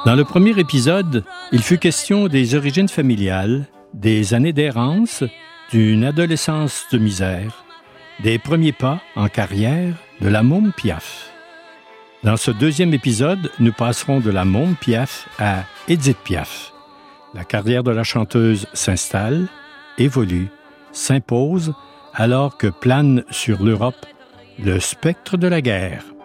Dans le premier épisode, il fut question des origines familiales, des années d'errance, d'une adolescence de misère, des premiers pas en carrière de la môme Piaf. Dans ce deuxième épisode, nous passerons de la môme Piaf à Édith Piaf. La carrière de la chanteuse s'installe, évolue, s'impose, alors que plane sur l'Europe le spectre de la guerre.